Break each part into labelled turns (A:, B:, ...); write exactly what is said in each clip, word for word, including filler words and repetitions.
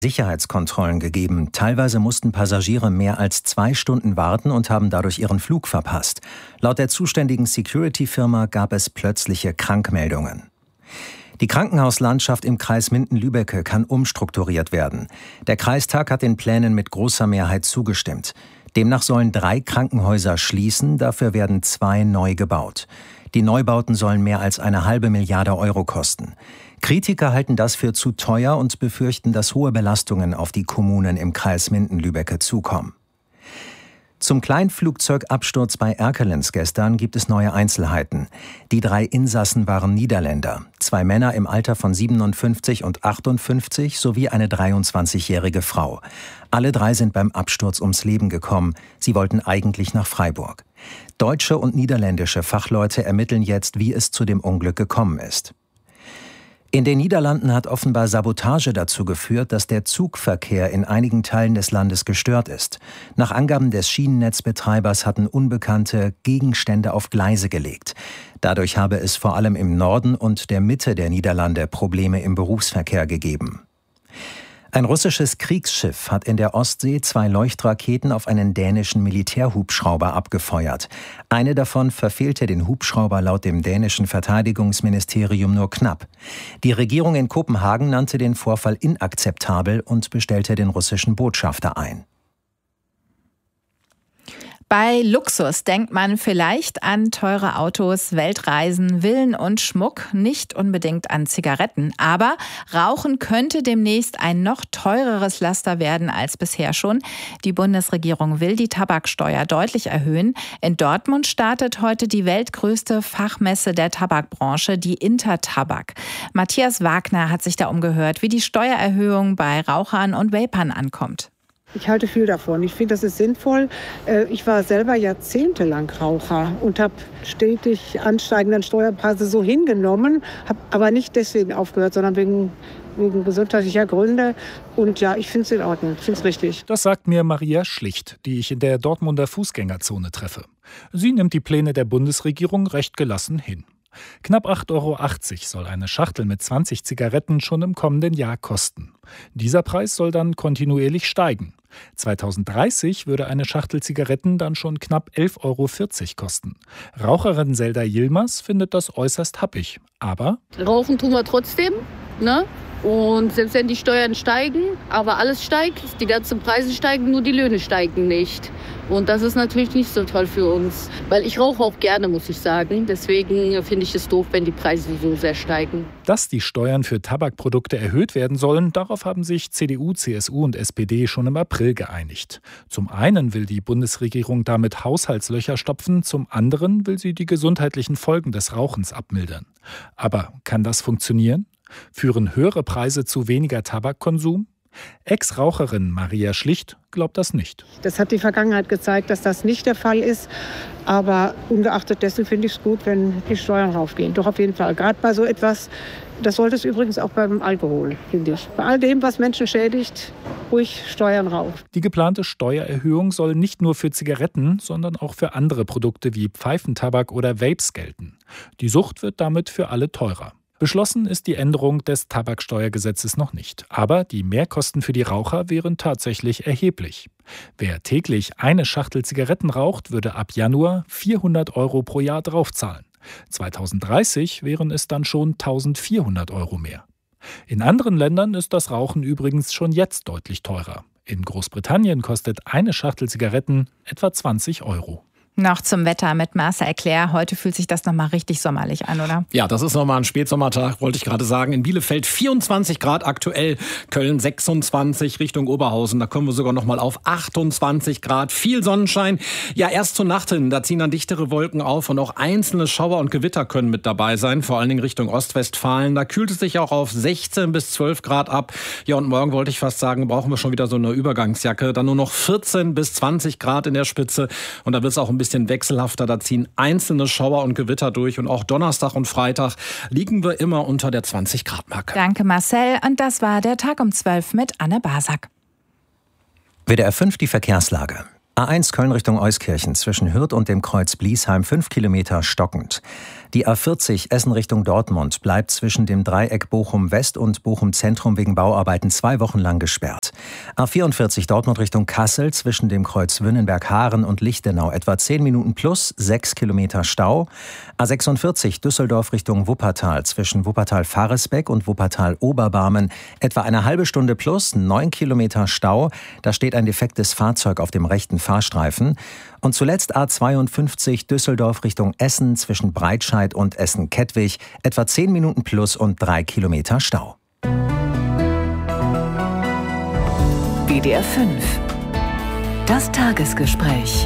A: Sicherheitskontrollen gegeben. Teilweise mussten Passagiere mehr als zwei Stunden warten und haben dadurch ihren Flug verpasst. Laut der zuständigen Security-Firma gab es plötzliche Krankmeldungen. Die Krankenhauslandschaft im Kreis Minden-Lübbecke kann umstrukturiert werden. Der Kreistag hat den Plänen mit großer Mehrheit zugestimmt. Demnach sollen drei Krankenhäuser schließen, dafür werden zwei neu gebaut. Die Neubauten sollen mehr als eine halbe Milliarde Euro kosten. Kritiker halten das für zu teuer und befürchten, dass hohe Belastungen auf die Kommunen im Kreis Minden-Lübbecke zukommen. Zum Kleinflugzeugabsturz bei Erkelenz gestern gibt es neue Einzelheiten. Die drei Insassen waren Niederländer, zwei Männer im Alter von siebenundfünfzig und achtundfünfzig sowie eine dreiundzwanzigjährige Frau. Alle drei sind beim Absturz ums Leben gekommen. Sie wollten eigentlich nach Freiburg. Deutsche und niederländische Fachleute ermitteln jetzt, wie es zu dem Unglück gekommen ist. In den Niederlanden hat offenbar Sabotage dazu geführt, dass der Zugverkehr in einigen Teilen des Landes gestört ist. Nach Angaben des Schienennetzbetreibers hatten Unbekannte Gegenstände auf Gleise gelegt. Dadurch habe es vor allem im Norden und der Mitte der Niederlande Probleme im Berufsverkehr gegeben. Ein russisches Kriegsschiff hat in der Ostsee zwei Leuchtraketen auf einen dänischen Militärhubschrauber abgefeuert. Eine davon verfehlte den Hubschrauber laut dem dänischen Verteidigungsministerium nur knapp. Die Regierung in Kopenhagen nannte den Vorfall inakzeptabel und bestellte den russischen Botschafter ein.
B: Bei Luxus denkt man vielleicht an teure Autos, Weltreisen, Villen und Schmuck, nicht unbedingt an Zigaretten. Aber Rauchen könnte demnächst ein noch teureres Laster werden als bisher schon. Die Bundesregierung will die Tabaksteuer deutlich erhöhen. In Dortmund startet heute die weltgrößte Fachmesse der Tabakbranche, die Intertabak. Matthias Wagner hat sich da umgehört, wie die Steuererhöhung bei Rauchern und Vapern ankommt.
C: Ich halte viel davon. Ich finde, das ist sinnvoll. Ich war selber jahrzehntelang Raucher und habe stetig ansteigenden Steuerpreise so hingenommen, habe aber nicht deswegen aufgehört, sondern wegen, wegen gesundheitlicher Gründe. Und ja, ich finde es in Ordnung, ich finde es richtig.
D: Das sagt mir Maria Schlicht, die ich in der Dortmunder Fußgängerzone treffe. Sie nimmt die Pläne der Bundesregierung recht gelassen hin. Knapp acht Euro achtzig soll eine Schachtel mit zwanzig Zigaretten schon im kommenden Jahr kosten. Dieser Preis soll dann kontinuierlich steigen. zweitausenddreißig würde eine Schachtel Zigaretten dann schon knapp elf Euro vierzig kosten. Raucherin Zelda Yilmaz findet das äußerst happig. Aber
E: rauchen tun wir trotzdem, ne? Und selbst wenn die Steuern steigen, aber alles steigt, die ganzen Preise steigen, nur die Löhne steigen nicht. Und das ist natürlich nicht so toll für uns, weil ich rauche auch gerne, muss ich sagen. Deswegen finde ich es doof, wenn die Preise so sehr steigen.
D: Dass die Steuern für Tabakprodukte erhöht werden sollen, darauf haben sich C D U, C S U und S P D schon im April geeinigt. Zum einen will die Bundesregierung damit Haushaltslöcher stopfen, zum anderen will sie die gesundheitlichen Folgen des Rauchens abmildern. Aber kann das funktionieren? Führen höhere Preise zu weniger Tabakkonsum? Ex-Raucherin Maria Schlicht glaubt das nicht.
C: Das hat die Vergangenheit gezeigt, dass das nicht der Fall ist. Aber ungeachtet dessen finde ich es gut, wenn die Steuern raufgehen. Doch auf jeden Fall. Gerade bei so etwas, das sollte es übrigens auch beim Alkohol, finde ich. Bei all dem, was Menschen schädigt, ruhig Steuern rauf.
D: Die geplante Steuererhöhung soll nicht nur für Zigaretten, sondern auch für andere Produkte wie Pfeifentabak oder Vapes gelten. Die Sucht wird damit für alle teurer. Beschlossen ist die Änderung des Tabaksteuergesetzes noch nicht. Aber die Mehrkosten für die Raucher wären tatsächlich erheblich. Wer täglich eine Schachtel Zigaretten raucht, würde ab Januar vierhundert Euro pro Jahr draufzahlen. zweitausenddreißig wären es dann schon eintausendvierhundert Euro mehr. In anderen Ländern ist das Rauchen übrigens schon jetzt deutlich teurer. In Großbritannien kostet eine Schachtel Zigaretten etwa zwanzig Euro.
B: Noch zum Wetter mit Marcel Claire. Heute fühlt sich das nochmal richtig sommerlich an, oder?
F: Ja, das ist nochmal ein Spätsommertag, wollte ich gerade sagen. In Bielefeld vierundzwanzig Grad aktuell, Köln sechsundzwanzig, Richtung Oberhausen. Da kommen wir sogar nochmal auf achtundzwanzig Grad. Viel Sonnenschein. Ja, erst zur Nacht hin, da ziehen dann dichtere Wolken auf und auch einzelne Schauer und Gewitter können mit dabei sein. Vor allen Dingen Richtung Ostwestfalen. Da kühlt es sich auch auf sechzehn bis zwölf Grad ab. Ja, und morgen wollte ich fast sagen, brauchen wir schon wieder so eine Übergangsjacke. Dann nur noch vierzehn bis zwanzig Grad in der Spitze. Und da wird es auch ein bisschen wechselhafter. Da ziehen einzelne Schauer und Gewitter durch. Und auch Donnerstag und Freitag liegen wir immer unter der zwanzig Grad Marke.
B: Danke Marcel. Und das war der Tag um zwölf mit Anne Basak.
A: W D R fünf die Verkehrslage. A eins Köln Richtung Euskirchen zwischen Hürth und dem Kreuz Bliesheim fünf Kilometer stockend. Die A vierzig Essen Richtung Dortmund bleibt zwischen dem Dreieck Bochum West und Bochum Zentrum wegen Bauarbeiten zwei Wochen lang gesperrt. A vierundvierzig Dortmund Richtung Kassel zwischen dem Kreuz Wünnenberg-Haaren und Lichtenau etwa zehn Minuten plus sechs Kilometer Stau. A sechsundvierzig Düsseldorf Richtung Wuppertal zwischen Wuppertal-Faresbeck und Wuppertal-Oberbarmen etwa eine halbe Stunde plus neun Kilometer Stau. Da steht ein defektes Fahrzeug auf dem rechten Fahrstreifen. Und zuletzt A zweiundfünfzig Düsseldorf Richtung Essen zwischen Breitscheid und Essen-Kettwig etwa zehn Minuten plus und drei Kilometer Stau.
G: W D R fünf. Das Tagesgespräch.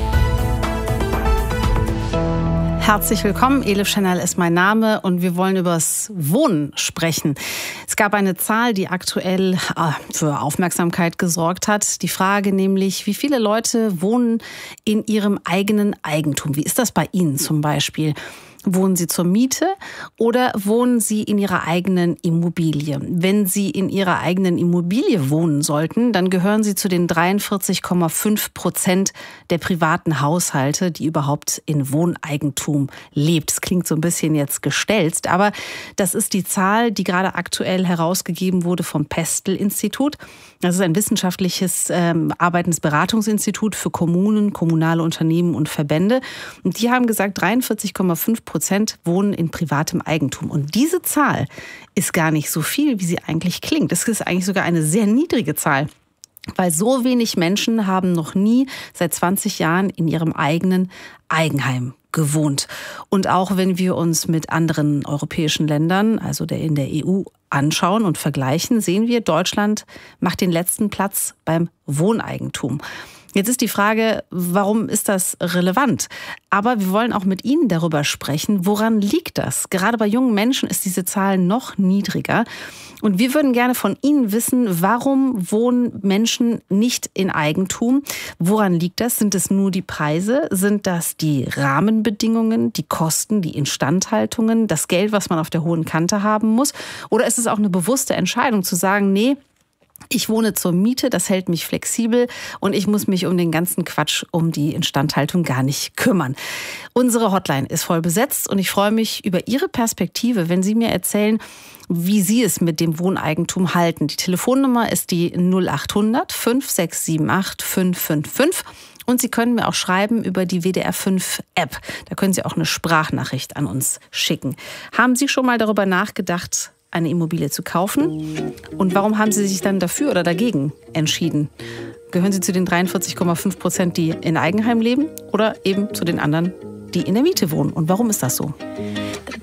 H: Herzlich willkommen, Elif Schnell ist mein Name und wir wollen über das Wohnen sprechen. Es gab eine Zahl, die aktuell für Aufmerksamkeit gesorgt hat. Die Frage nämlich, wie viele Leute wohnen in ihrem eigenen Eigentum? Wie ist das bei Ihnen zum Beispiel? Wohnen Sie zur Miete oder wohnen Sie in Ihrer eigenen Immobilie? Wenn Sie in Ihrer eigenen Immobilie wohnen sollten, dann gehören Sie zu den dreiundvierzig Komma fünf Prozent der privaten Haushalte, die überhaupt in Wohneigentum lebt. Das klingt so ein bisschen jetzt gestelzt, aber das ist die Zahl, die gerade aktuell herausgegeben wurde vom Pestel-Institut. Das ist ein wissenschaftliches ähm, arbeitendes Beratungsinstitut für Kommunen, kommunale Unternehmen und Verbände. Und die haben gesagt, dreiundvierzig Komma fünf Prozent wohnen in privatem Eigentum. Und diese Zahl ist gar nicht so viel, wie sie eigentlich klingt. Das ist eigentlich sogar eine sehr niedrige Zahl. Weil so wenig Menschen haben noch nie seit zwanzig Jahren in ihrem eigenen Eigenheim gewohnt. Und auch wenn wir uns mit anderen europäischen Ländern, also der in der E U, anschauen und vergleichen, sehen wir, Deutschland macht den letzten Platz beim Wohneigentum. Jetzt ist die Frage, warum ist das relevant? Aber wir wollen auch mit Ihnen darüber sprechen, woran liegt das? Gerade bei jungen Menschen ist diese Zahl noch niedriger. Und wir würden gerne von Ihnen wissen, warum wohnen Menschen nicht in Eigentum? Woran liegt das? Sind es nur die Preise? Sind das die Rahmenbedingungen, die Kosten, die Instandhaltungen, das Geld, was man auf der hohen Kante haben muss? Oder ist es auch eine bewusste Entscheidung zu sagen, nee, ich wohne zur Miete, das hält mich flexibel und ich muss mich um den ganzen Quatsch, um die Instandhaltung gar nicht kümmern. Unsere Hotline ist voll besetzt und ich freue mich über Ihre Perspektive, wenn Sie mir erzählen, wie Sie es mit dem Wohneigentum halten. Die Telefonnummer ist die null acht hundert fünf sechs sieben acht fünf fünf fünf. Und Sie können mir auch schreiben über die W D R fünf App. Da können Sie auch eine Sprachnachricht an uns schicken. Haben Sie schon mal darüber nachgedacht, eine Immobilie zu kaufen? Und warum haben Sie sich dann dafür oder dagegen entschieden? Gehören Sie zu den dreiundvierzig Komma fünf Prozent, die in Eigenheim leben oder eben zu den anderen, die in der Miete wohnen? Und warum ist das so?